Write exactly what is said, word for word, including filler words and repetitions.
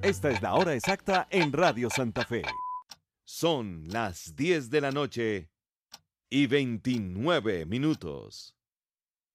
Esta es la hora exacta en Radio Santa Fe. Son las diez de la noche y veintinueve minutos.